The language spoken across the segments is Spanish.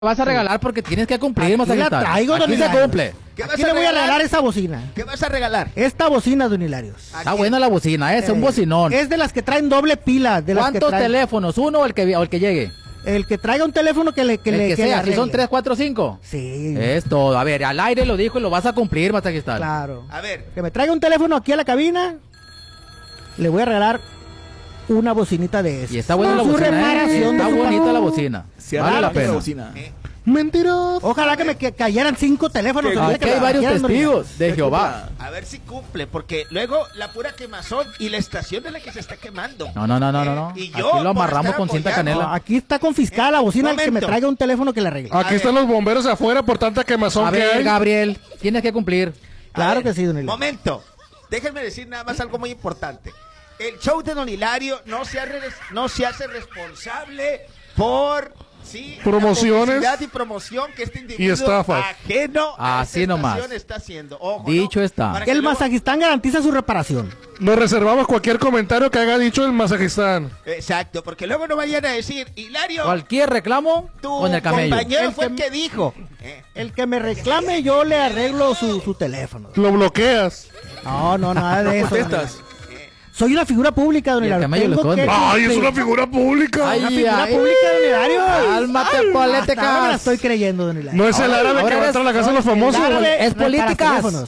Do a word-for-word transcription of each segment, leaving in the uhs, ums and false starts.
vas a regalar porque tienes que cumplir, Aquí Mazajistán. la traigo, Aquí don se Hilario. cumple. ¿Qué vas Aquí a le voy a regalar? regalar esta bocina. ¿Qué vas a regalar? Esta bocina, don Hilario. Está buena la bocina, es un Eh, bocinón. Es de las que traen doble pila. De las que ¿Cuántos traen- teléfonos? ¿Uno o el que, o el que llegue? El que traiga un teléfono que le que el le que que le sea, si son arregle. tres, cuatro, cinco. Sí. Es todo. A ver, al aire lo dijo y lo vas a cumplir, Mazajistán. Claro. A ver, Que me traiga un teléfono aquí a la cabina. Le voy a regalar una bocinita de esas. Y está buena la Su bocina, ¿eh? reparación de Está su bonita pa- la bocina. Se Vale arregla la pena. bocina. eh, Mentiroso. Ojalá que me que cayeran cinco teléfonos. Que- ahorita Aquí que hay me varios trajeran, don Hilario. testigos de Jehová. a ver si cumple, porque luego la pura quemazón y la estación es la que se está quemando. No, no, no, no, no, Eh, no. y Aquí yo, lo amarramos por con estar cinta apoyando- canela. No, aquí está confiscada la bocina. El que me Momento. traiga un teléfono que le arregle. A Aquí ver. están los bomberos afuera por tanta quemazón A que ver, hay. Gabriel, tienes que cumplir. A Claro ver, que sí, don Hilario. Momento. Déjenme decir nada más algo muy importante. El show de Don Hilario no se, hace res- no se hace responsable por sí, la Promociones publicidad y promoción que este individuo y estafas. ajeno a Así esta nomás. estación está haciendo. Ojo, Dicho ¿no? está. Para que El luego- Mazajistán garantiza su reparación. Nos reservamos cualquier comentario que haya dicho el Mazajistán. Exacto, porque luego no vayan a decir, Hilario, Cualquier reclamo tu con el camello. compañero El fue el que- que dijo. Eh, El que me reclame, yo le arreglo su, su teléfono. Lo bloqueas. No, no, nada de eso. don Contestas. Hilario. Soy una figura pública, don Y el Hilario. camello lo Tengo que esconde. Ay, es cumplir. una figura pública. Ay, Una figura ay. pública, don Hilario. Cálmate, Hasta ahora me la políticas. estoy creyendo, don Hilario. No es el Ahora- árabe que ahora va a entrar a la eres- casa de los famosos. El árabe es repara políticas. teléfonos.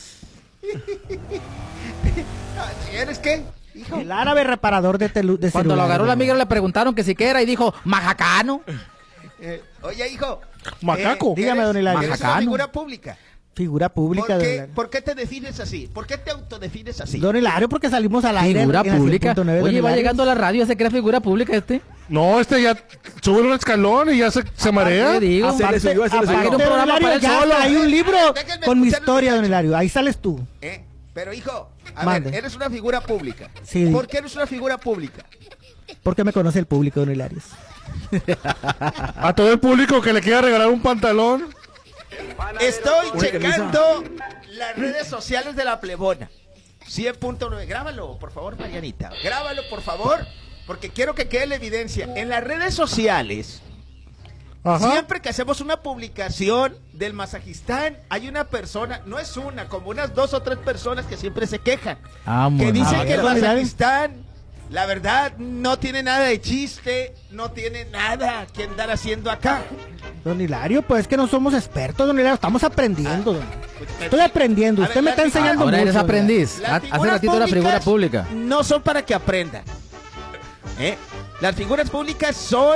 ¿Eres qué? Hijo. El árabe reparador de, telu- de Cuando lo celulares, agarró la don migra le preguntaron que si qué era y dijo, majacano. Eh, oye, hijo. Macaco. eh, Dígame, eres- don Hilario. Eres una Majacano. figura pública. Figura pública, ¿Por don qué, Hilario. ¿Por qué te defines así? ¿Por qué te autodefines así? Don Hilario, porque salimos al aire. Figura en la pública. cien punto nueve, don Oye, va Hilario. llegando a la radio, ¿se cree figura pública este? No, este ya sube un escalón y ya se, se marea. ¿Qué digo? Aparte- Aparte, se le subió, se le aparte, subió. don Un programa Hilario, para él ya solo. hay un libro Déjenme con mi escuchar, historia, don muchachos. Hilario. Ahí sales tú. ¿Eh? Pero hijo, a Mande. ver, eres una figura pública. Sí. ¿Por qué eres una figura pública? Porque me conoce el público, don Hilario. A todo el público que le quiera regalar un pantalón. Estoy Una checando las redes sociales de la plebona. cien punto nueve. Grábalo, por favor, Marianita. Grábalo, por favor, porque quiero que quede la evidencia. En las redes sociales, Ajá. siempre que hacemos una publicación del Mazajistán, hay una persona, no es una, como unas dos o tres personas que siempre se quejan. Vámonos. Que dicen A que el ver, don Hilario. Mazajistán, la verdad, no tiene nada de chiste, no tiene nada que andar haciendo acá. Don Hilario, pues es que no somos expertos, don Hilario. Estamos aprendiendo, don. Estoy aprendiendo. A Usted ver, me está la- enseñando Ahora mucho. eres don Hilario. aprendiz. Las Ha- Hace figuras ratito era figura públicas pública. No son para que aprendan. ¿Eh? Las figuras públicas son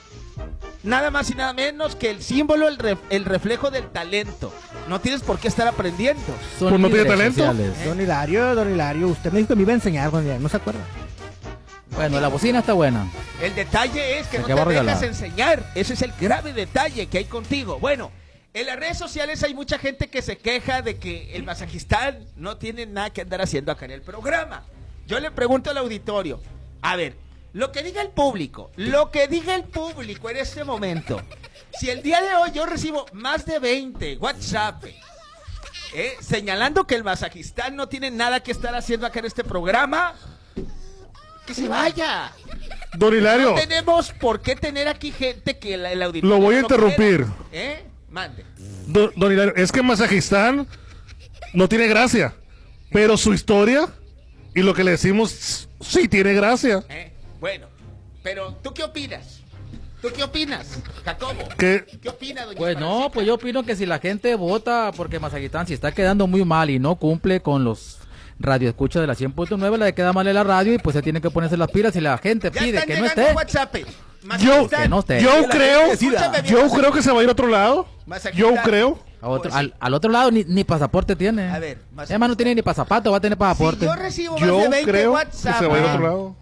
nada más y nada menos que el símbolo, el, ref- el reflejo del talento. No tienes por qué estar aprendiendo. Son Pues no tiene líderes talento. sociales. Don Hilario, don Hilario, usted me dijo que me iba a enseñar, don Hilario. ¿No se acuerda? Bueno, la bocina está buena. El detalle es que ¿De no qué te va a regalar? dejas enseñar. Ese es el grave detalle que hay contigo. Bueno, en las redes sociales hay mucha gente que se queja de que el Mazajistán no tiene nada que andar haciendo acá en el programa. Yo le pregunto al auditorio, a ver, lo que diga el público, lo que diga el público en este momento, si el día de hoy yo recibo más de veinte WhatsApp eh, señalando que el Mazajistán no tiene nada que estar haciendo acá en este programa, que se vaya. Don Hilario, No tenemos por qué tener aquí gente que la- el auditorio Lo voy a no interrumpir. quiera. ¿Eh? Mande. don, don Hilario, es que Mazajistán no tiene gracia, pero su historia y lo que le decimos sí tiene gracia. ¿Eh? Bueno, pero ¿tú qué opinas? ¿Tú qué opinas, Jacobo? ¿Qué? ¿Qué opina, doña Pues no, Francisca? pues yo opino que si la gente vota porque Mazajistán si está quedando muy mal y no cumple con los radioescuchas de la cien punto nueve, la de queda mal en la radio y pues se tiene que ponerse las pilas y la gente Ya pide están que no llegando esté. WhatsApp. Yo, Mazajistán, Que no esté. yo creo, Escúchame bien, yo Mazajistán. creo que se va a ir a otro lado. Mazajistán. Yo creo. A otro- Pues sí. al, al otro lado ni, ni pasaporte tiene. A ver, Mazajistán. Además no tiene ni pasapato, va a tener pasaporte. Si yo recibo Yo más de veinte creo que WhatsApp, se va a ir a ¿eh? otro lado.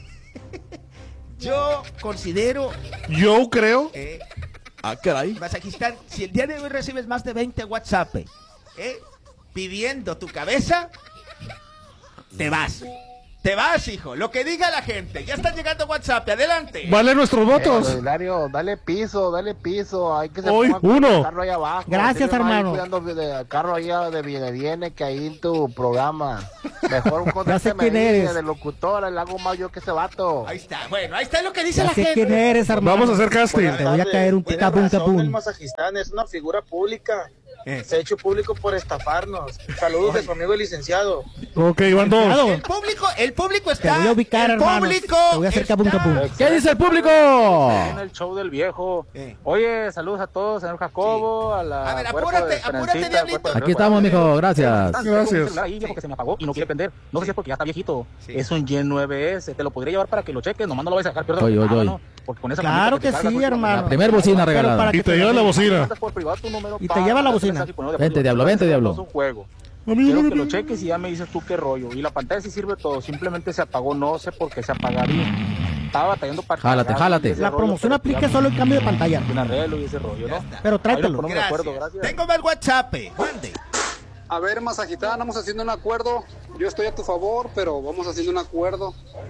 yo considero, Yo creo. eh, Ah, caray. Mazajistán, si el día de hoy recibes más de veinte WhatsApp, ¿eh? pidiendo tu cabeza, te vas. Te vas, hijo. Lo que diga la gente. Ya está llegando WhatsApp. Adelante. Vale nuestros votos. Eh, Hilario, dale piso, dale piso. Hay que se Hoy, ponga con uno. el carro ahí abajo. Gracias, Sirve más ahí hermano. cuidando de- el carro ahí de viene viene que ahí en tu programa. Mejor un Ya sé contrato quién eres. de locutora, le hago más yo que ese vato. Ahí está. Bueno, ahí está lo que dice Ya la sé gente. quién eres, hermano. Vamos a hacer casting. Te voy a caer un Tiene capun razón, capun. el Mazajistán es una figura pública. Eh. Se ha hecho público por estafarnos. Saludos de su amigo el licenciado. Ok, van dos. Cuidado. El público, el público Te está. voy a ubicar, el hermano. público Te voy a hacer está- capun capun. ¿Qué dice el público? En el show del viejo. Eh. Oye, saludos a todos, señor Jacobo, a la A ver, cuerpo apúrate, de apúrate, Esperancita, diablito. cuerpo de- Aquí estamos, mijo, gracias. Ah, tengo un Gracias. celular ahí, viejo, que se me apagó y no quiere prender. No sé si es porque ya está viejito. Sí. Es un Gen nueve ese. Te lo podría llevar para que lo cheques. Nomás no lo vais a dejar perder. Oye, oye, Ah, oye. no, porque con esa Claro manita que te cargas sí, con tu- hermano. La primer bocina Pero regalada. para que Y te lleva la bocina. Mandas por privado tu número Y te para lleva la mandarte bocina. mensaje y ponerlo de Vente, acuerdo. diablo, vente, No diablo. es un juego. Quiero que lo cheques y ya me dices tú qué rollo. Y la pantalla sí sirve todo. Simplemente se apagó. No sé por qué se apagaría. Estaba batallando para Jálate, cargar jálate. y ese La rollo, promoción pero aplica ya solo el cambio de pantalla. un arreglo y ese rollo, ¿no? Pero Ahí tráetelo. nos ponemos de Gracias. acuerdo, gracias. Tengo más WhatsApp. Mande. A ver, Mazajitán, estamos haciendo un acuerdo. Yo estoy a tu favor, pero vamos haciendo un acuerdo.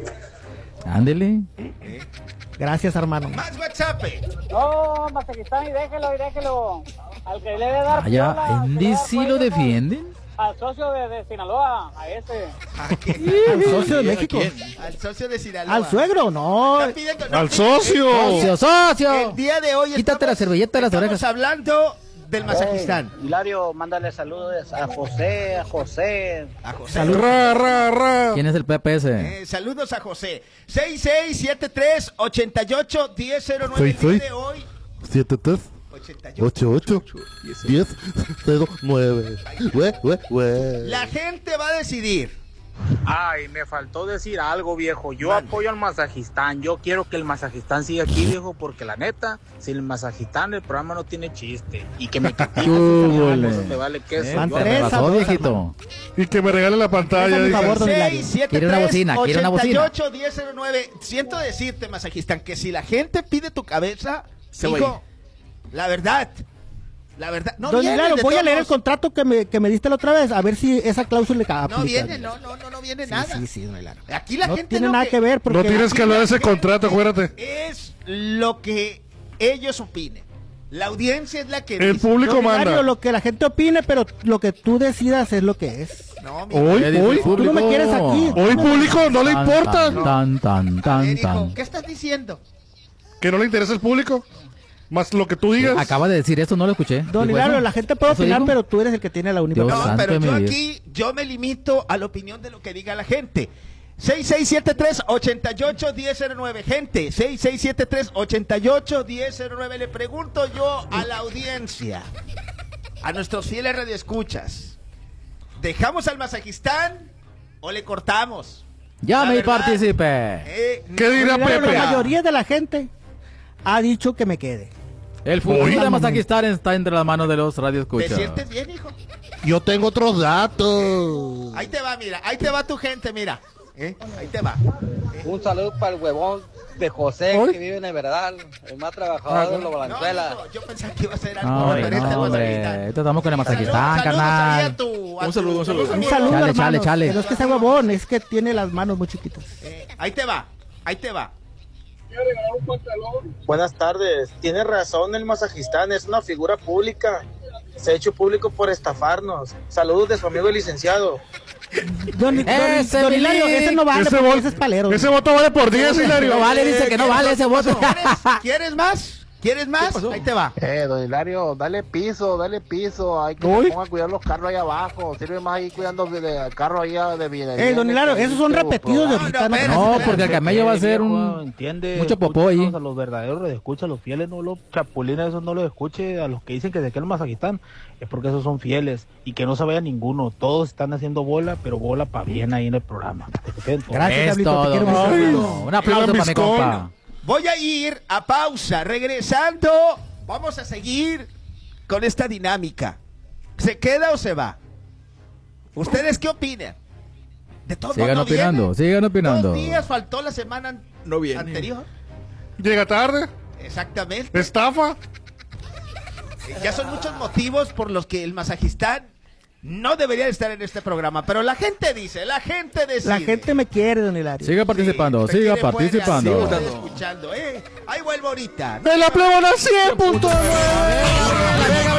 Ándele. Gracias, hermano. Más WhatsApp. No, Mazajistán, y déjelo, y déjelo. Al que le debe dar Allá, piola, ¿en que le dé D C lo cuello, defienden? Al socio de, de Sinaloa, a ese. Al socio de México. Al socio de Sinaloa. Al suegro, no. Está pidiendo- no, Al el- socio. ¡Socio, socio! El día de hoy Quítate la servilleta de las estamos orejas. hablando del Mazajistán. Hilario, mándale saludos a José, a José. A José. Ra, ra, ra. ¿Quién es el P P S? Eh, saludos a José. seis seis siete tres, ocho ocho, uno cero cero nueve. Soy, soy. El día de hoy. siete tres ochenta y ocho. ocho ocho diez cero nueve. Hue, hue, hue. La gente va a decidir. Ay, me faltó decir algo, viejo. Yo apoyo al Mazajistán. Yo quiero que el Mazajistán siga aquí, viejo, porque la neta, sin el Mazajistán el programa no tiene chiste. Y que me critiques, Chúbole. eso te vale queso. ¿Eh? Yo Van ¿Qué a- te tres, pasó, dos, viejito? Y que me regale la pantalla. Ese es mi dice. favor, don Hilario. seis siete Quiere una tres, bocina, quiere una bocina. ochenta y ocho, diez cero nueve. Siento decirte, Mazajistán, que si la gente pide tu cabeza, Se hijo, la verdad, la verdad, no Don viene Hilario, de voy a todos leer el modos. contrato que me, que me diste la otra vez, a ver si esa cláusula le aplica. No viene, no, no, no, no viene Sí, nada. sí, sí, don Hilario. Aquí la No gente tiene lo nada que ver porque No tienes que hablar de ese la gente contrato, acuérdate. Es lo que ellos opinen. La audiencia es la que El dice. público Don Hilario, manda. lo que la gente opine, pero lo que tú decidas es lo que es. No, mi Hoy, ¿Qué dice hoy, el Tú no me público? quieres aquí. hoy público no le Tan, importa. Tan, tan, A tan, ver, hijo, tan. ¿qué estás diciendo? Que no le interesa el público. Más lo que tú digas. Acaba de decir eso, no lo escuché. Don ¿Dijo Hilario, eso? la gente puede ¿Eso opinar, dijo? pero tú eres el que tiene la única Dios No, palabra. santo pero de yo mi vida. aquí, yo me limito a la opinión de lo que diga la gente. seis seis siete tres, ocho ocho, uno cero cero nueve. Gente, seis seis siete tres, ocho ocho, uno cero cero nueve. Le pregunto yo a la audiencia, a nuestros fieles radioescuchas, ¿dejamos al Mazajistán o le cortamos? Llame La y verdad, participe. eh, ¿Qué dirá Don Hilario, Pepe? la mayoría de la gente ha dicho que me quede. El futuro Hoy. de Mazajistán está entre las manos de los ¿Te radioescuchas. sientes bien, hijo? Yo tengo otros datos. Ahí te va, mira, ahí te va tu gente, mira. ¿Eh? Ahí te va. Un saludo para el huevón de José ¿Hoy? que vive en Everal, el más trabajador de los No, Valenzuela. hijo, yo pensaba que iba a ser algo No, referente al no, Mazajistán. hombre. Esto estamos con el Mazajistán, Saludos, saludos ahí carnal. a tu- a Un tu- saludo, un saludo. a tus Un amigos. saludo, Chale, hermano. chale, chale. No es que sea huevón, es que tiene las manos muy chiquitas. Eh, ahí te va, ahí te va. Buenas tardes. Tiene razón el Mazajistán, es una figura pública. Se ha hecho público por estafarnos. Saludos de su amigo el licenciado. Don, don, Ese don Hilario, Milik. ese no vale Ese, porque vo- ese es palero. ese voto vale por diez, Hilario. No vale, dice que no vale ese voto. ¿Quieres, ¿Quieres más? ¿Quieres más? Ahí te va. Eh, don Hilario, dale piso, dale piso. Hay que Uy. se ponga a cuidar los carros ahí abajo. Sirve más ahí cuidando de- del carro ahí de viene Eh, don Hilario, esos son repetidos de No, ahorita, no, ¿no? espérate, No, espérate. porque el camello va a ser Viejo, un... entiende, mucho popó ahí. escúchanos a los verdaderos escucha, los fieles, no los chapulines, esos no los escuche, a los que dicen que se queda el Mazajistán, es porque esos son fieles y que no se vaya ninguno, todos están haciendo bola, pero bola para bien ahí en el programa. Gracias, Es Diablito, te todo. quiero mucho. Ay. Un aplauso para mi Lambiscón. compa. Voy a ir a pausa. Regresando, vamos a seguir con esta dinámica. ¿Se queda o se va? ¿Ustedes qué opinan? De todos Sigan modos, no opinando, viene. sigan opinando. Dos días faltó la semana an- No viene. anterior. Llega tarde. Exactamente. Estafa. Ya son muchos motivos por los que el Mazajistán no debería estar en este programa, pero la gente dice, la gente decide. La gente me quiere, don Hilario. Siga participando, Sí, siga te quiere participando. fuera, siga escuchando, eh. Ahí vuelvo ahorita. ¡De la plebona cien punto nueve!